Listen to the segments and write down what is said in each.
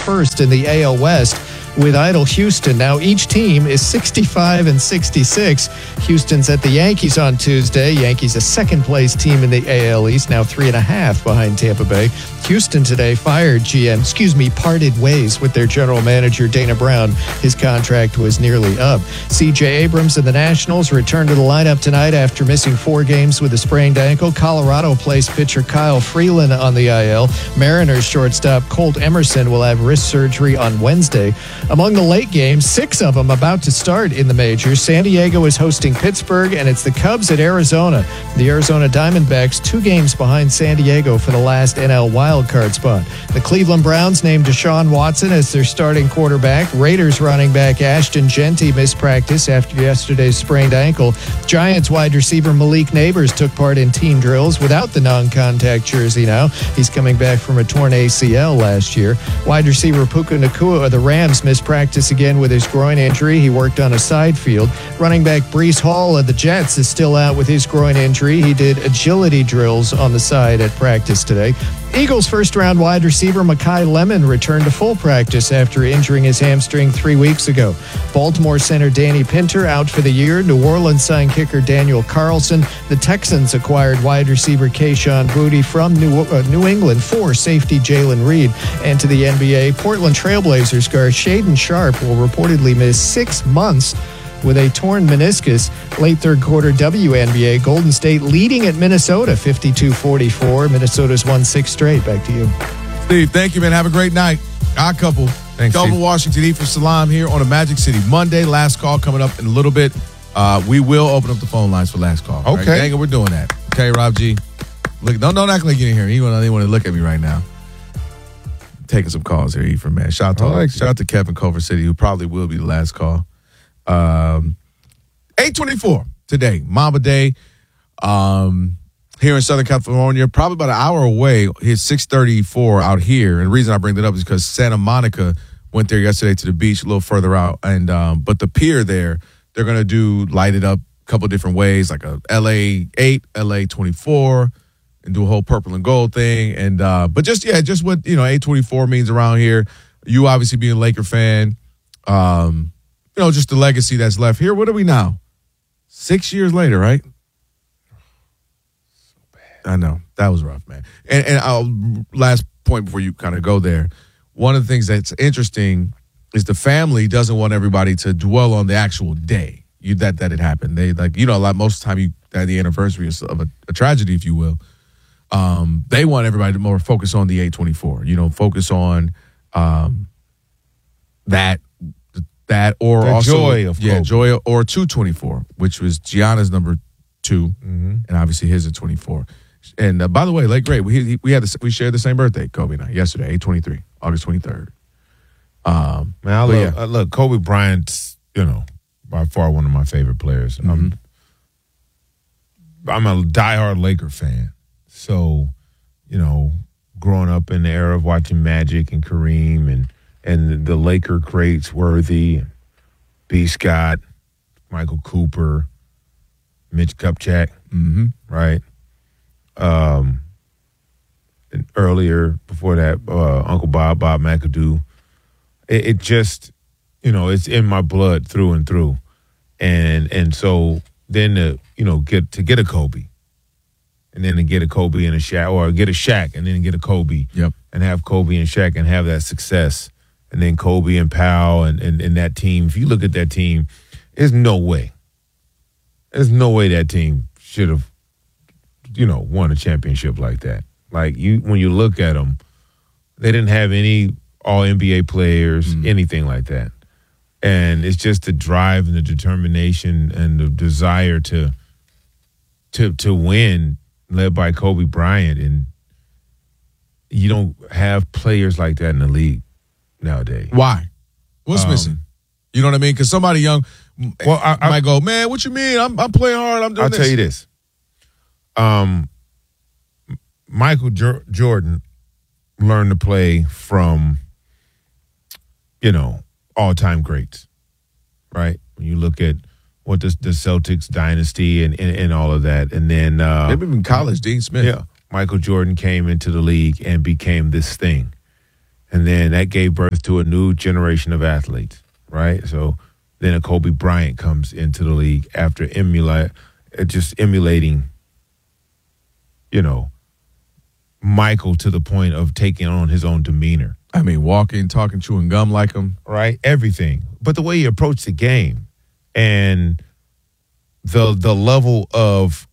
first in the AL West with idle Houston. Now each team is 65 and 66. Houston's at the Yankees on Tuesday. Yankees a second-place team in the AL East, now 3.5 behind Tampa Bay. Houston today parted ways with their general manager, Dana Brown. His contract was nearly up. C.J. Abrams and the Nationals return to the lineup tonight after missing 4 games with a sprained ankle. Colorado placed pitcher Kyle Freeland on the IL. Mariners shortstop Colt Emerson will have wrist surgery on Wednesday. Among the late games, 6 of them about to start in the majors. San Diego is hosting Pittsburgh, and it's the Cubs at Arizona. The Arizona Diamondbacks 2 games behind San Diego for the last NL wildcard spot. The Cleveland Browns named Deshaun Watson as their starting quarterback. Raiders running back Ashton Genty missed practice after yesterday's sprained ankle. Giants wide receiver Malik Neighbors took part in team drills without the non-contact jersey now. He's coming back from a torn ACL last year. Wide receiver Puka Nacua of the Rams missed practice again with his groin injury. He worked on a side field. Running back Breece Hall of the Jets is still out with his groin injury. He did agility drills on the side at practice today. Eagles first-round wide receiver Mekhi Lemon returned to full practice after injuring his hamstring 3 weeks ago. Baltimore center Danny Pinter out for the year. New Orleans signed kicker Daniel Carlson. The Texans acquired wide receiver Kayshon Boutte from New England for safety Jalen Reed. And to the NBA, Portland Trailblazers guard Shaedon Sharpe will reportedly miss 6 months with a torn meniscus. Late third quarter WNBA, Golden State leading at Minnesota 52-44. Minnesota's won 6 straight. Back to you. Steve, thank you, man. Have a great night. Our couple. Thanks, Double Steve. Washington E for Salam here on a Magic City Monday. Last call coming up in a little bit. We will open up the phone lines for last call. Okay. Right? Dang it, we're doing that. Okay, Rob G. Look, don't act like you didn't hear me. You don't want to look at me right now. Taking some calls here, Ephraim, man. Shout out to Kevin Culver City, who probably will be the last call. 8:24 today, Mamba Day, here in Southern California, probably about an hour away. It's 6:34 out here, and the reason I bring that up is because Santa Monica went there yesterday to the beach, a little further out, and but the pier there, they're gonna light it up a couple different ways, like a LA 8, LA 24, and do a whole purple and gold thing, and but just what 824 means around here. You obviously being a Laker fan. Just the legacy that's left here. What are we now? 6 years later, right? So bad. I know. That was rough, man. And last point before you kind of go there. One of the things that's interesting is the family doesn't want everybody to dwell on the actual day that it happened. They most of the time you at the anniversary of a tragedy, if you will. They want everybody to more focus on the 824. Focus on that or the also joy of Kobe. joy or 224, which was Gianna's number 2, and obviously his at 24. And by the way, like great, we shared the same birthday, Kobe and I, yesterday, 8/23, August 23rd. Look, Kobe Bryant's by far one of my favorite players. I'm a diehard Laker fan, so growing up in the era of watching Magic and Kareem and the Laker greats, Worthy, B. Scott, Michael Cooper, Mitch Kupchak, right? And earlier, before that, Uncle Bob McAdoo. It just, it's in my blood through and through. And so then to get a Kobe, and then to get a Kobe and a Shaq, or get a Shaq and then get a Kobe, and have Kobe and Shaq and have that success. And then Kobe and Powell and that team. If you look at that team, there's no way. There's no way that team should have, won a championship like that. Like when you look at them, they didn't have any All-NBA players, anything like that. And it's just the drive and the determination and the desire to win, led by Kobe Bryant. And you don't have players like that in the league nowadays. Why? What's missing? You know what I mean? Because somebody young might go, man, what you mean? I'm playing hard. I'm doing this. I'll tell you this. Michael Jordan learned to play from, all-time greats, right? When you look at what the Celtics dynasty and all of that. And then maybe in college, Dean Smith. Yeah. Michael Jordan came into the league and became this thing. And then that gave birth to a new generation of athletes, right? So then a Kobe Bryant comes into the league after emulating, Michael to the point of taking on his own demeanor. I mean, walking, talking, chewing gum like him. Right? Everything. But the way he approached the game and the level of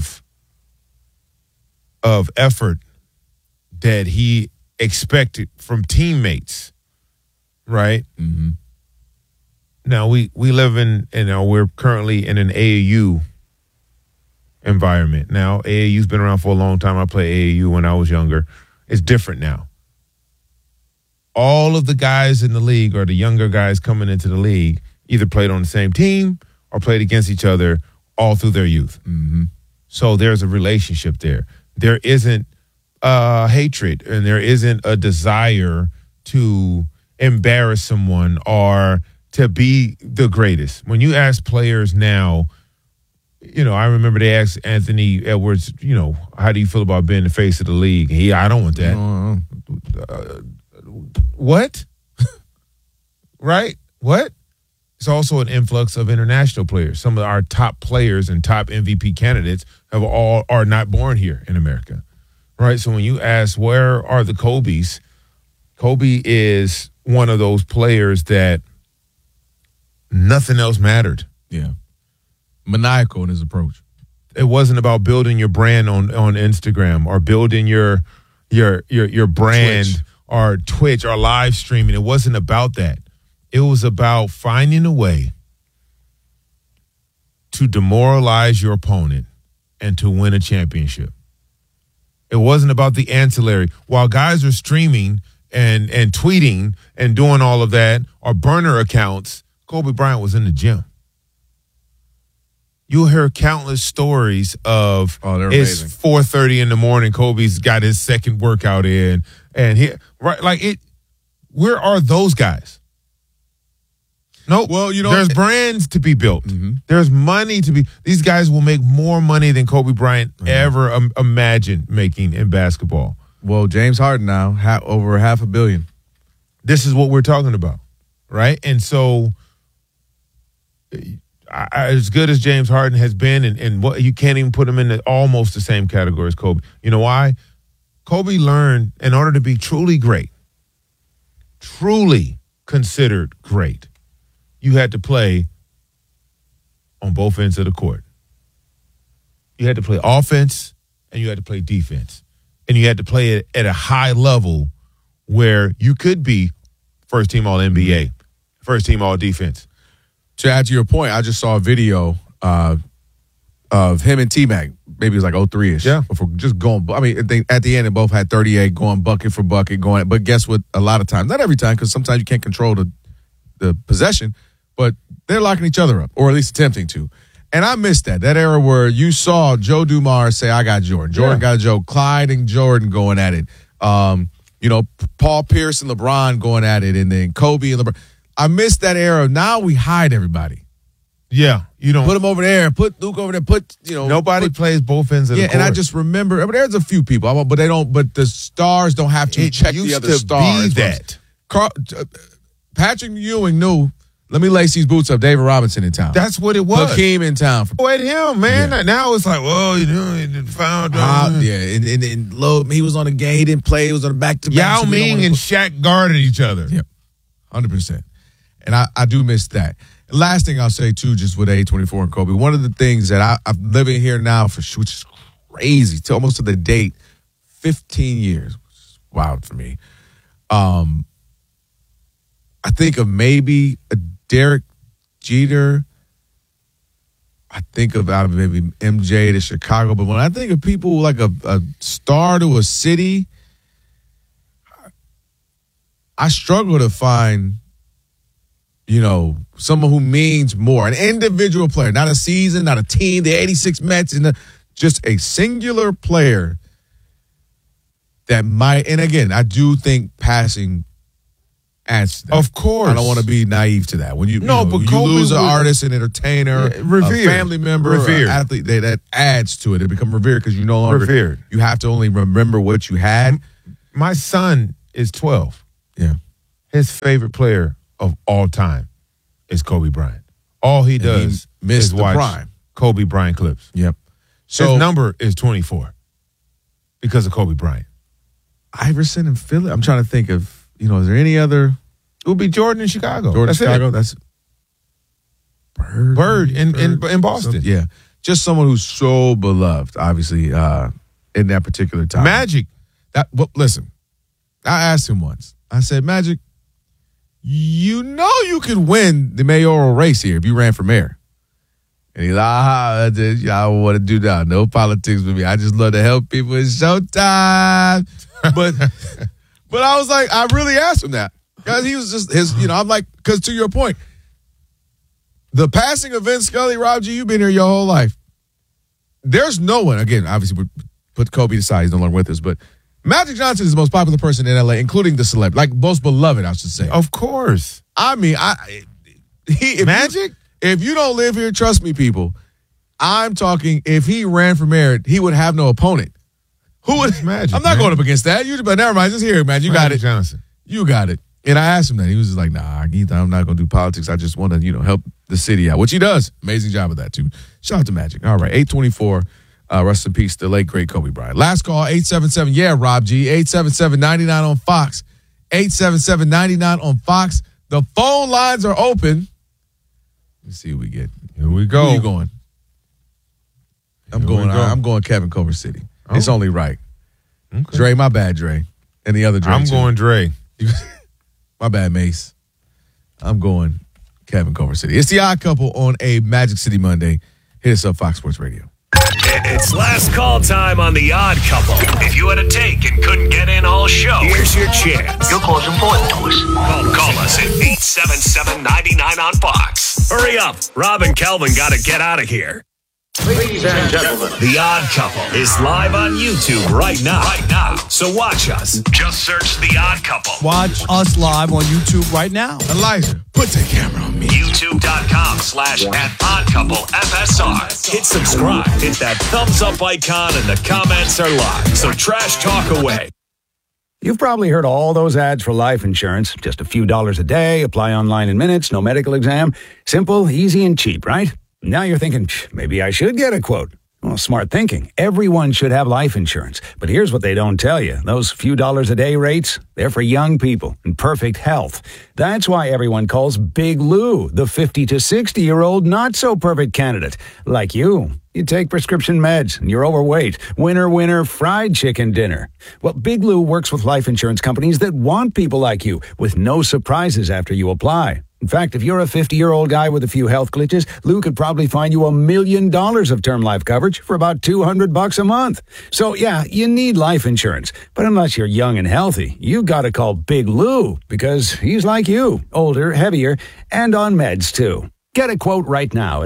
effort that he expected from teammates, right? Mm-hmm. Now we live we're currently in an AAU environment. Now AAU's been around for a long time. I played AAU when I was younger. It's different now. All of the guys in the league, or the younger guys coming into the league, either played on the same team or played against each other all through their youth. Mm-hmm. So there's a relationship there. There isn't hatred, and there isn't a desire to embarrass someone or to be the greatest. When you ask players now, I remember they asked Anthony Edwards, how do you feel about being the face of the league? I don't want that. What? Right? What? It's also an influx of international players. Some of our top players and top MVP candidates are not born here in America. Right? So when you ask where are the Kobes, Kobe is one of those players that nothing else mattered. Yeah. Maniacal in his approach. It wasn't about building your brand on Instagram or building your brand Twitch. or Twitch or live streaming. It wasn't about that. It was about finding a way to demoralize your opponent and to win a championship. It wasn't about the ancillary. While guys are streaming and tweeting and doing all of that, or burner accounts, Kobe Bryant was in the gym. You'll hear countless stories of it's 4:30 in the morning. Kobe's got his second workout in, and where are those guys? Nope. Well, there's brands to be built. Mm-hmm. There's money to be. These guys will make more money than Kobe Bryant ever imagined making in basketball. Well, James Harden now over $500 million. This is what we're talking about, right? And so, as good as James Harden has been, and what you can't even put him in almost the same category as Kobe. You know why? Kobe learned, in order to be truly great, truly considered great, you had to play on both ends of the court. You had to play offense and you had to play defense. And you had to play it at a high level where you could be first team all NBA, first team all defense. To add to your point, I just saw a video of him and T-Mac. Maybe it was like 03-ish. Yeah. For just going, at the end, they both had 38, going bucket for bucket, going. But guess what? A lot of times, not every time, because sometimes you can't control the possession, but they're locking each other up, or at least attempting to. And I missed that era where you saw Joe Dumars say, I got Jordan. Jordan got Joe. Clyde and Jordan going at it. Paul Pierce and LeBron going at it, and then Kobe and LeBron. I missed that era. Now we hide everybody. Yeah. You don't put him over there, put Luke over there, nobody plays both ends of the court. And I just remember, there's a few people, but the stars don't have to check the other stars. Be that. Patrick Ewing knew, let me lace these boots up. David Robinson in town. That's what it was. Hakeem in town. With him, man. Yeah. Now it's like, well, he found out. And low, he was on the game. He didn't play. He was on the back-to-back. Yao Ming and Shaq guarded each other. Yep, 100%. And I do miss that. Last thing I'll say, too, just with A24 and Kobe, one of the things that I'm living here now, which is crazy, almost to the date, 15 years. Which is wild for me. I think of maybe a Derek Jeter. I think about maybe MJ to Chicago. But when I think of people like a star to a city, I struggle to find, someone who means more. An individual player, not a season, not a team, the 86 Mets, just a singular player that might, and again, I do think passing adds to that. Of course. I don't want to be naive to that. When you Kobe lose an artist, an entertainer, a family member, an athlete, that adds to it. It becomes revered because you no longer, revered. You have to only remember what you had. My son is 12. Yeah. His favorite player of all time is Kobe Bryant. All he does missed is the watch prime. Kobe Bryant clips. Yep. So So his number is 24 because of Kobe Bryant. Iverson and Philly. I'm trying to think of, is there any other? It would be Jordan in Chicago. Jordan That's Chicago. it. That's Bird. Bird in Boston. Yeah. Just someone who's so beloved, obviously, in that particular time. Magic. Listen, I asked him once. I said, Magic, you could win the mayoral race here if you ran for mayor. And he's like, I don't want to do that. No politics with me. I just love to help people. It's showtime. But I was like, I really asked him that. Because he was just I'm like, because to your point, the passing of Vince Scully, Rob G, you've been here your whole life. There's no one, again, obviously we put Kobe aside, he's no longer with us, but Magic Johnson is the most popular person in LA, including the celeb, like most beloved, I should say. Of course. I mean, if you don't live here, trust me, people, I'm talking, if he ran for mayor, he would have no opponent. Who would? Magic, I'm not man. going up against that. But never mind, just here, man. You got Magic it. Johnson. You got it. And I asked him that. He was just like, nah, I'm not going to do politics. I just want to, help the city out, which he does. Amazing job of that, too. Shout out to Magic. All right, 824. Rest in peace, the late, great Kobe Bryant. Last call, 877. Yeah, Rob G. 877-99 on Fox. 877-99 on Fox. The phone lines are open. Let's see what we get. Here we go. Where you going? I'm going Kevin Culver City. Oh. It's only right. Okay. Dre, my bad, Dre. And the other Dre, I'm too. going Dre. My bad, Mace. I'm going Kevin Culver City. It's the Odd Couple on a Magic City Monday. Hit us up, Fox Sports Radio. It's last call time on The Odd Couple. If you had a take and couldn't get in all show, here's your chance. Your call's important to us. Call us at 877-99 on Fox. Hurry up. Rob and Kelvin got to get out of here. Ladies and gentlemen, The Odd Couple is live on YouTube right now. So watch us. Just search The Odd Couple. Watch us live on YouTube right now. Elijah, put the camera on me. YouTube.com/@oddcouplefsr. Hit subscribe. Hit that thumbs up icon and the comments are live. So trash talk away. You've probably heard all those ads for life insurance. Just a few dollars a day, apply online in minutes, no medical exam. Simple, easy, and cheap, right? Now you're thinking, maybe I should get a quote. Well, smart thinking. Everyone should have life insurance. But here's what they don't tell you. Those few dollars a day rates, they're for young people in perfect health. That's why everyone calls Big Lou the 50 to 60-year-old not-so-perfect candidate. Like you. You take prescription meds and you're overweight. Winner, fried chicken dinner. Well, Big Lou works with life insurance companies that want people like you with no surprises after you apply. In fact, if you're a 50-year-old guy with a few health glitches, Lou could probably find you $1 million of term life coverage for about $200 a month. So, yeah, you need life insurance. But unless you're young and healthy, you've got to call Big Lou because he's like you, older, heavier, and on meds, too. Get a quote right now at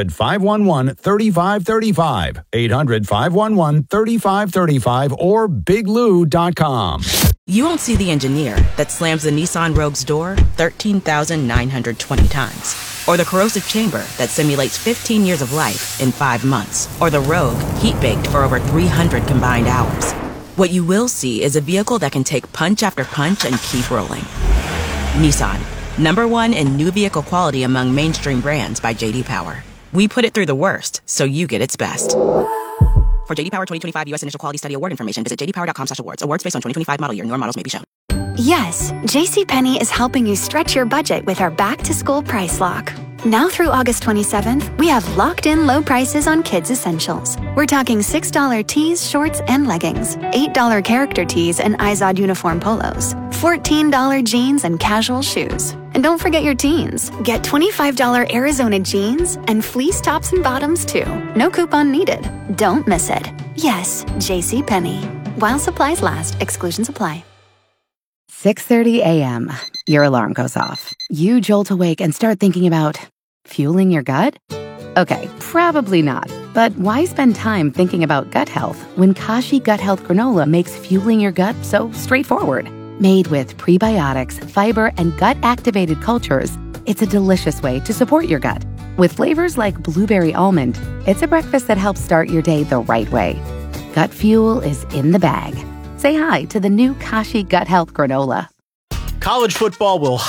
800-511-3535, 800-511-3535, or biglou.com. You won't see the engineer that slams the Nissan Rogue's door 13,920 times. Or the corrosive chamber that simulates 15 years of life in 5 months. Or the Rogue heat-baked for over 300 combined hours. What you will see is a vehicle that can take punch after punch and keep rolling. Nissan, #1 in new vehicle quality among mainstream brands by J.D. Power. We put it through the worst, so you get its best. For J.D. Power 2025 U.S. Initial Quality Study Award information, visit jdpower.com/awards. Awards based on 2025 model year. Newer models may be shown. Yes, JCPenney is helping you stretch your budget with our back-to-school price lock. Now through August 27th, we have locked-in low prices on kids' essentials. We're talking $6 tees, shorts, and leggings, $8 character tees and Izod uniform polos, $14 jeans and casual shoes. And don't forget your teens. Get $25 Arizona jeans and fleece tops and bottoms, too. No coupon needed. Don't miss it. Yes, JCPenney. While supplies last, exclusions apply. 6:30 a.m. Your alarm goes off. You jolt awake and start thinking about fueling your gut? Okay, probably not. But why spend time thinking about gut health when Kashi Gut Health Granola makes fueling your gut so straightforward? Made with prebiotics, fiber, and gut-activated cultures, it's a delicious way to support your gut. With flavors like blueberry almond, it's a breakfast that helps start your day the right way. Gut fuel is in the bag. Say hi to the new Kashi Gut Health Granola. College football will